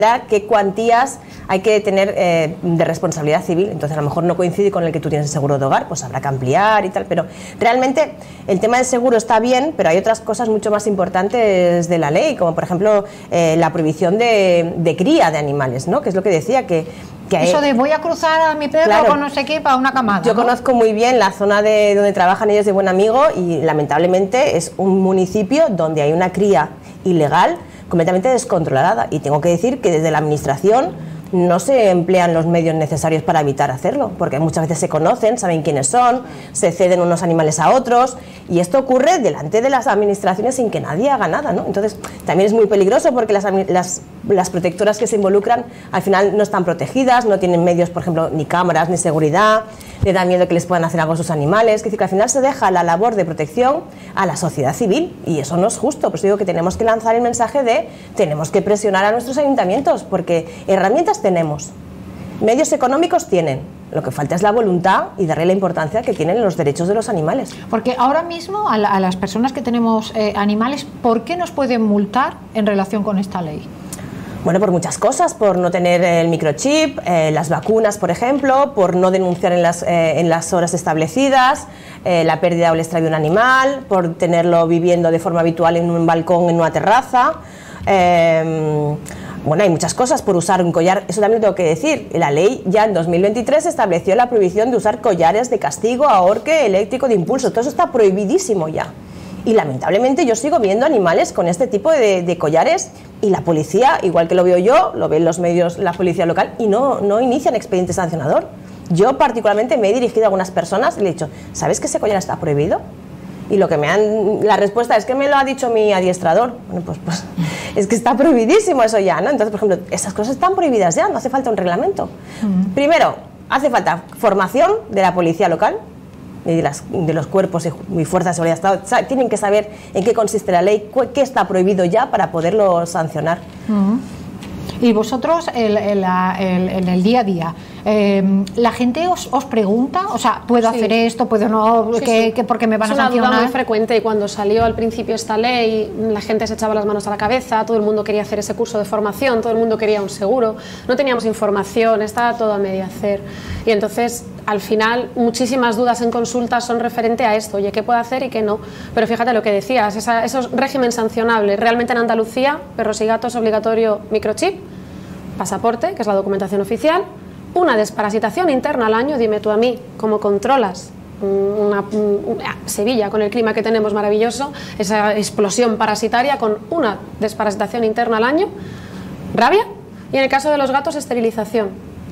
qué cuantías hay que tener de responsabilidad civil. Entonces a lo mejor no coincide con el que tú tienes el seguro de hogar, pues habrá que ampliar y tal, pero realmente el tema del seguro está bien, pero hay otras cosas mucho más importantes de la ley, como por ejemplo la prohibición de cría de animales, ¿no? Que es lo que decía, que eso de voy a cruzar a mi perro, claro, con no sé qué para una camada. Yo conozco muy bien la zona de donde trabajan ellos de Buen Amigo y lamentablemente es un municipio donde hay una cría ilegal completamente descontrolada, y tengo que decir que desde la administración no se emplean los medios necesarios para evitar hacerlo, porque muchas veces se conocen, saben quiénes son, se ceden unos animales a otros, y esto ocurre delante de las administraciones sin que nadie haga nada, ¿no? Entonces también es muy peligroso porque las protectoras que se involucran al final no están protegidas, no tienen medios, por ejemplo, ni cámaras ni seguridad, le da miedo que les puedan hacer algo a sus animales. Es decir, que al final se deja la labor de protección a la sociedad civil, y eso no es justo. Por eso digo que tenemos que lanzar el mensaje de tenemos que presionar a nuestros ayuntamientos, porque herramientas tenemos, medios económicos tienen, lo que falta es la voluntad y darle la importancia que tienen los derechos de los animales. Porque ahora mismo a las personas que tenemos animales, ¿por qué nos pueden multar en relación con esta ley? Bueno, por muchas cosas, por no tener el microchip, las vacunas, por ejemplo, por no denunciar en las horas establecidas, la pérdida o el extravío de un animal, por tenerlo viviendo de forma habitual en un balcón, en una terraza. Bueno, hay muchas cosas, por usar un collar, eso también lo tengo que decir. La ley ya en 2023 estableció la prohibición de usar collares de castigo, ahorque, eléctrico, de impulso. Todo eso está prohibidísimo ya. Y lamentablemente yo sigo viendo animales con este tipo de collares, y la policía, igual que lo veo yo, lo ven los medios, la policía local, y no inician expediente sancionador. Yo particularmente me he dirigido a algunas personas y le he dicho, ¿sabes que ese collar está prohibido? Y la respuesta es que me lo ha dicho mi adiestrador. Bueno, pues es que está prohibidísimo eso ya, ¿no? Entonces, por ejemplo, esas cosas están prohibidas ya, no hace falta un reglamento. Primero, hace falta formación de la policía local, de los cuerpos y fuerzas de seguridad del Estado. Tienen que saber en qué consiste la ley, qué está prohibido ya para poderlo sancionar. Y vosotros en el día a día, la gente os pregunta, o sea, ¿puedo hacer esto? ¿Puedo no? Sí. ¿Porque me van a sancionar? Es una duda muy frecuente, y cuando salió al principio esta ley, la gente se echaba las manos a la cabeza, todo el mundo quería hacer ese curso de formación, todo el mundo quería un seguro, no teníamos información, estaba todo a medio hacer. Y entonces, al final, muchísimas dudas en consultas son referente a esto, oye, ¿qué puedo hacer y qué no? Pero fíjate lo que decías, esos régimen sancionables. Realmente en Andalucía, perros y gatos, obligatorio microchip, pasaporte, que es la documentación oficial, una desparasitación interna al año. Dime tú a mí, ¿cómo controlas Sevilla, con el clima que tenemos maravilloso, esa explosión parasitaria, con una desparasitación interna al año? Rabia. Y en el caso de los gatos, esterilización.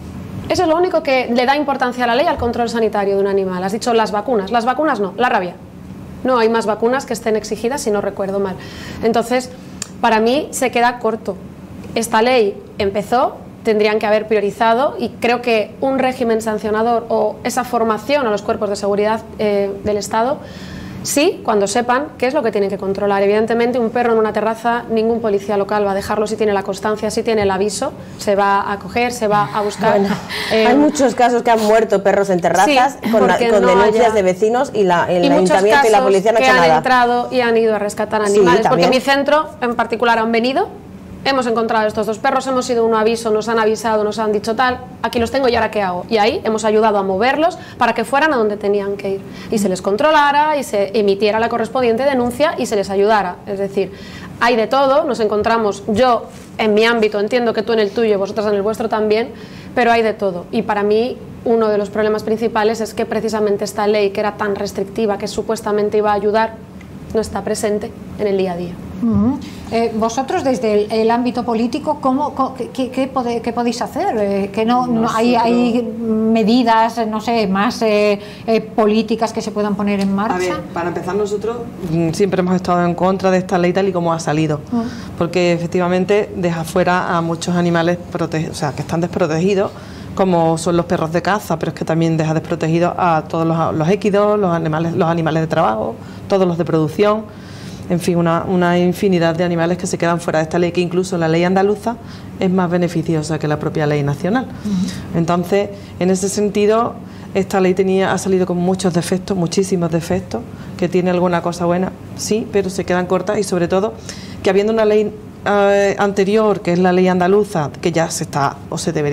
Eso es lo único que le da importancia a la ley, al control sanitario de un animal. Has dicho las vacunas no, la rabia. No hay más vacunas que estén exigidas, si no recuerdo mal. Entonces, para mí se queda corto. Esta ley empezó, tendrían que haber priorizado, y creo que un régimen sancionador o esa formación a los cuerpos de seguridad del Estado, sí, cuando sepan qué es lo que tienen que controlar. Evidentemente, un perro en una terraza, ningún policía local va a dejarlo si tiene la constancia, si tiene el aviso, se va a coger, se va a buscar. Bueno, hay muchos casos que han muerto perros en terrazas, sí, con denuncias de vecinos, y el ayuntamiento y la policía no han hecho nada. Han entrado y han ido a rescatar animales, porque en mi centro en particular han venido. Hemos encontrado estos dos perros, hemos ido a un aviso, nos han avisado, nos han dicho tal, aquí los tengo y ahora qué hago. Y ahí hemos ayudado a moverlos para que fueran a donde tenían que ir. Y se les controlara y se emitiera la correspondiente denuncia y se les ayudara. Es decir, hay de todo, nos encontramos, yo en mi ámbito, entiendo que tú en el tuyo, vosotras en el vuestro también, pero hay de todo. Y para mí, uno de los problemas principales es que precisamente esta ley, que era tan restrictiva, que supuestamente iba a ayudar, no está presente en el día a día. Vosotros desde el ámbito político, ¿qué podéis hacer? Que no hay medidas, no sé, más políticas que se puedan poner en marcha. A ver, para empezar, nosotros siempre hemos estado en contra de esta ley tal y como ha salido, porque efectivamente deja fuera a muchos animales que están desprotegidos, como son los perros de caza, pero es que también deja desprotegidos a todos los équidos, los animales de trabajo, todos los de producción. En fin, una infinidad de animales que se quedan fuera de esta ley, que incluso la ley andaluza es más beneficiosa que la propia ley nacional. Entonces, en ese sentido, esta ley ha salido con muchos defectos, muchísimos defectos, que tiene alguna cosa buena, sí, pero se quedan cortas, y sobre todo que habiendo una ley anterior, que es la ley andaluza, que ya se está o se debería